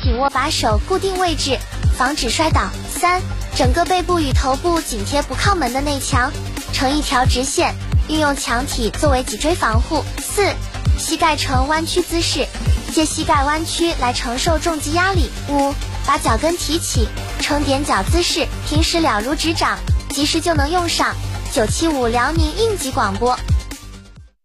紧握把手固定位置，防止摔倒。3、整个背部与头部紧贴不靠门的内墙，成一条直线，运用墙体作为脊椎防护。4、膝盖呈弯曲姿势，借膝盖弯曲来承受重击压力。5、把脚跟提起，呈踮脚姿势，平时了如指掌，及时就能用上。975辽宁应急广播。